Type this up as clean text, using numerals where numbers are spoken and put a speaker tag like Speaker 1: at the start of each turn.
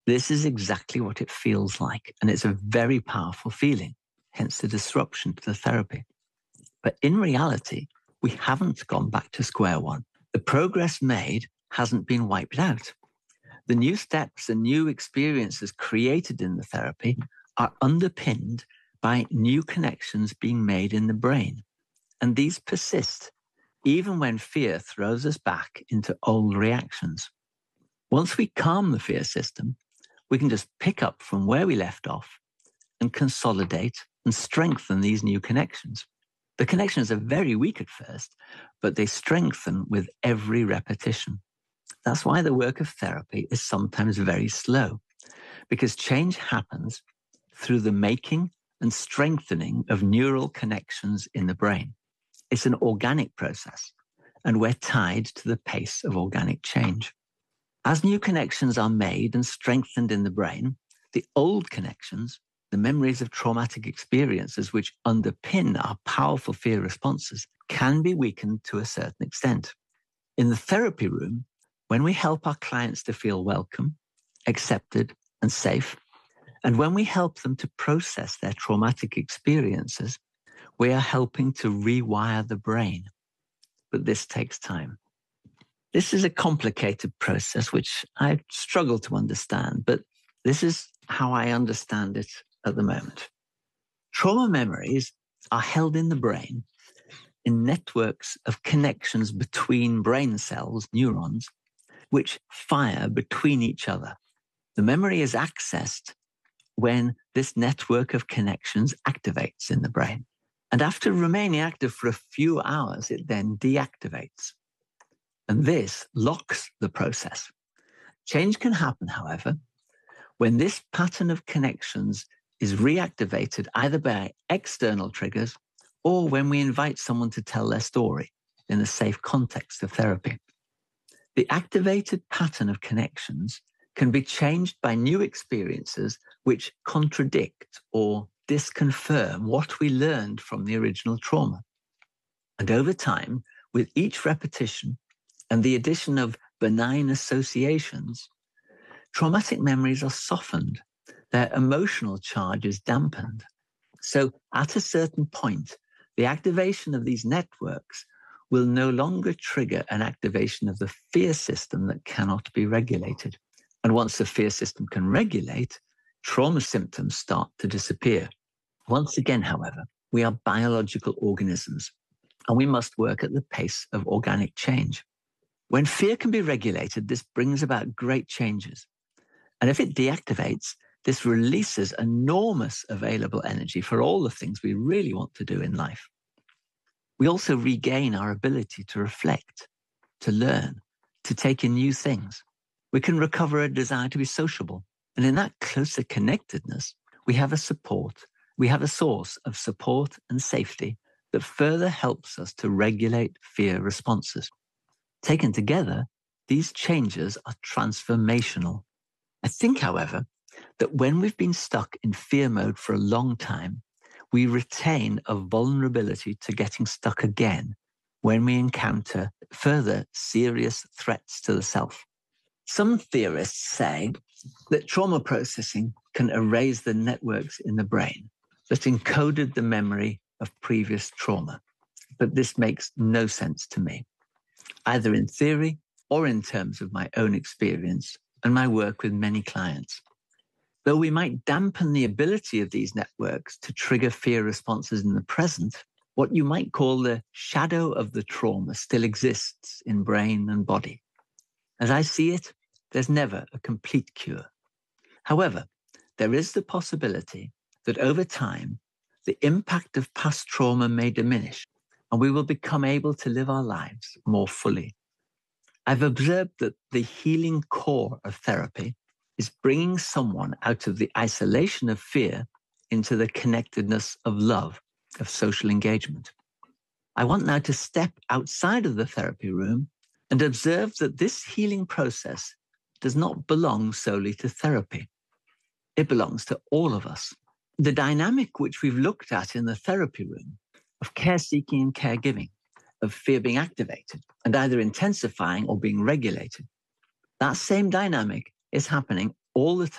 Speaker 1: This is exactly what it feels like, and it's a very powerful feeling, hence the disruption to the therapy. But in reality, we haven't gone back to square one. The progress made hasn't been wiped out. The new steps and new experiences created in the therapy are underpinned by new connections being made in the brain. And these persist even when fear throws us back into old reactions. Once we calm the fear system, we can just pick up from where we left off and consolidate and strengthen these new connections. The connections are very weak at first, but they strengthen with every repetition. That's why the work of therapy is sometimes very slow, because change happens through the making and strengthening of neural connections in the brain. It's an organic process, and we're tied to the pace of organic change. As new connections are made and strengthened in the brain, the old connections, the memories of traumatic experiences which underpin our powerful fear responses, can be weakened to a certain extent. In the therapy room, when we help our clients to feel welcome, accepted, and safe, and when we help them to process their traumatic experiences, we are helping to rewire the brain. But this takes time. This is a complicated process which I struggle to understand, but this is how I understand it at the moment. Trauma memories are held in the brain in networks of connections between brain cells, neurons, which fire between each other. The memory is accessed when this network of connections activates in the brain. And after remaining active for a few hours, it then deactivates. And this locks the process. Change can happen, however, when this pattern of connections is reactivated either by external triggers or when we invite someone to tell their story in a safe context of therapy. The activated pattern of connections can be changed by new experiences which contradict or disconfirm what we learned from the original trauma. And over time, with each repetition and the addition of benign associations, traumatic memories are softened, their emotional charge is dampened. So at a certain point, the activation of these networks will no longer trigger an activation of the fear system that cannot be regulated. And once the fear system can regulate, trauma symptoms start to disappear. Once again, however, we are biological organisms, and we must work at the pace of organic change. When fear can be regulated, this brings about great changes. And if it deactivates, this releases enormous available energy for all the things we really want to do in life. We also regain our ability to reflect, to learn, to take in new things. We can recover a desire to be sociable. And in that closer connectedness, we have a source of support and safety that further helps us to regulate fear responses. Taken together, these changes are transformational. I think, however, that when we've been stuck in fear mode for a long time, we retain a vulnerability to getting stuck again when we encounter further serious threats to the self. Some theorists say that trauma processing can erase the networks in the brain that encoded the memory of previous trauma. But this makes no sense to me, either in theory or in terms of my own experience and my work with many clients. Though we might dampen the ability of these networks to trigger fear responses in the present, what you might call the shadow of the trauma still exists in brain and body. As I see it, there's never a complete cure. However, there is the possibility that over time, the impact of past trauma may diminish and we will become able to live our lives more fully. I've observed that the healing core of therapy is bringing someone out of the isolation of fear into the connectedness of love, of social engagement. I want now to step outside of the therapy room and observe that this healing process does not belong solely to therapy. It belongs to all of us. The dynamic which we've looked at in the therapy room of care-seeking and caregiving, of fear being activated and either intensifying or being regulated, that same dynamic is happening all the